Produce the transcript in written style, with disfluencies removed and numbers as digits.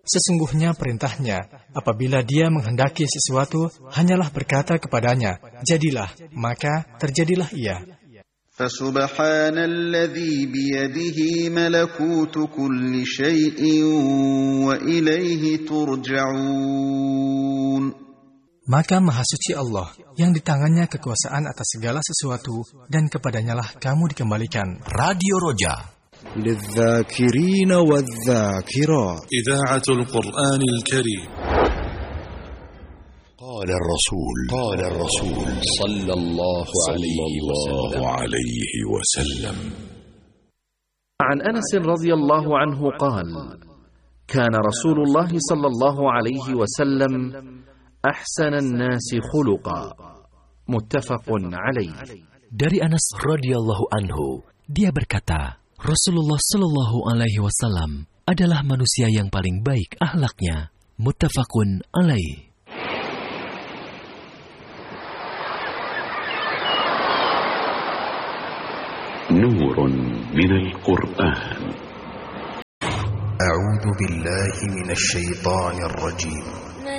Sesungguhnya perintahnya, apabila dia menghendaki sesuatu, hanyalah berkata kepadanya, jadilah, maka terjadilah ia. فَسُبْحَانَ الَّذِي بِيَدِهِ مَلَكُوتُ كُلِّ شَيْءٍ وَإِلَيْهِ تُرْجَعُونَ. Maka Maha Suci Allah, yang di tangannya kekuasaan atas segala sesuatu, dan kepadanyalah kamu dikembalikan. Radio Roja للذاكرين والذاكرات إذاعة القرآن الكريم. قال الرسول صلى الله عليه وسلم عن أنس رضي الله عنه قال: كان رسول الله صلى الله عليه وسلم أحسن الناس خلقا. متفق عليه. Dari Anas radhiyallahu anhu, dia berkata, Rasulullah Shallallahu Alaihi Wasallam adalah manusia yang paling baik akhlaknya. Muttafaqun alaih. نور من القرآن. أعوذ بالله من الشيطان الرجيم.